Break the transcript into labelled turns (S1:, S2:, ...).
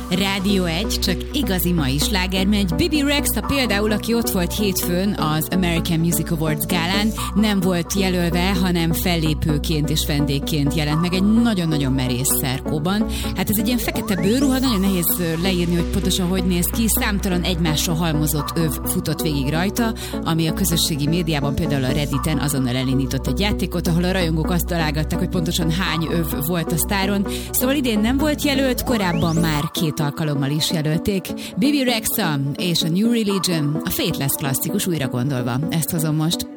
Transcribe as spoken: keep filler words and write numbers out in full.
S1: Rádió egy, csak igazi mai sláger megy. Bibi Rexha például, aki ott volt hétfőn az American Music Awards gálán, nem volt jelölve, hanem fellépőként és vendégként jelent meg egy nagyon-nagyon merész szerkóban. Hát ez egy ilyen fekete bőrruha, nagyon nehéz leírni, hogy pontosan hogy néz ki. Számtalan egymásra halmozott öv futott végig rajta, ami a közösségi médiában, például a Redditen azonnal elindított egy játékot, ahol a rajongók azt találgatták, hogy pontosan hány öv volt a sztáron. Szóval idén nem volt jelölt, korábban már két alkalommal is jelölték. Bibi Rexha és a New Religion, a Faithless klasszikus újra gondolva. Ezt hozom most.